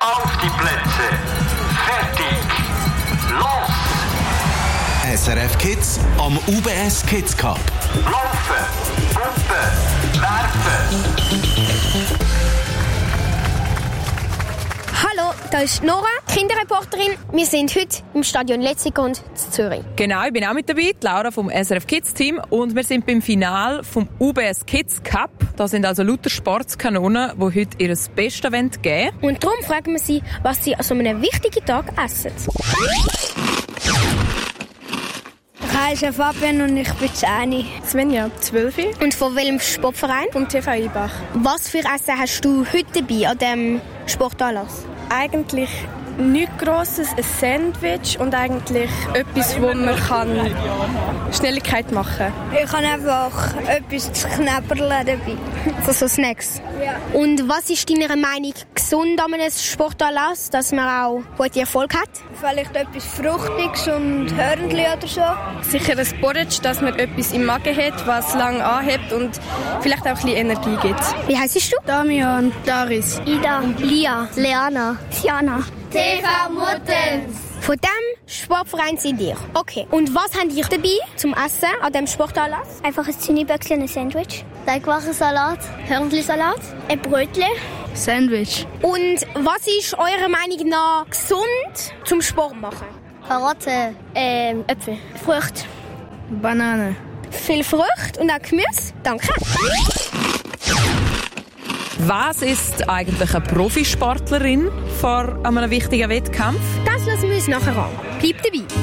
Auf die Plätze. Fertig. Los. SRF Kids am UBS Kids Cup. Laufen. Pumpen. Werfen. Hallo, da ist Nora, Kinderreporterin. Wir sind heute im Stadion Letzigrund in Zürich. Genau, ich bin auch mit dabei, Laura vom SRF Kids Team. Und wir sind beim Finale vom UBS Kids Cup. Da sind also lauter Sportskanonen, die heute ihr Bestes geben wollen. Und darum fragen wir sie, was sie an so einem wichtigen Tag essen. Ich heiße Fabian und ich bin 10. Svenja, 12. Und von welchem Sportverein? Vom TV Eibach. Was für Essen hast du heute dabei an diesem Sportanlass? Eigentlich nichts Grosses, ein Sandwich und eigentlich etwas, wo man Schnelligkeit machen kann. Ich habe einfach etwas zu knabberlen dabei. Also so Snacks? Ja. Und was ist deiner Meinung gesund an einem Sportanlass, dass man auch guten Erfolg hat? Vielleicht etwas Fruchtiges und Hörnli oder so. Sicher ein Porridge, dass man etwas im Magen hat, was lange anhebt und vielleicht auch ein bisschen Energie gibt. Wie heisst du? Damian, Daris, Ida, Lia, Leana, Tiana. TV Muttens. Von diesem Sportverein sind ihr. Okay. Und was habt ihr dabei zum Essen an diesem Sportanlass? Einfach ein Züniböckchen, ein Sandwich. Teigwachensalat, Hörnli-Salat, ein Brötchen. Sandwich. Und was ist eurer Meinung nach gesund zum Sport machen? Karotte, Äpfel, Frucht. Banane. Viel Frucht und auch Gemüse. Danke. Was ist eigentlich eine Profisportlerin vor einem wichtigen Wettkampf? Das lassen wir uns nachher an. Bleibt dabei.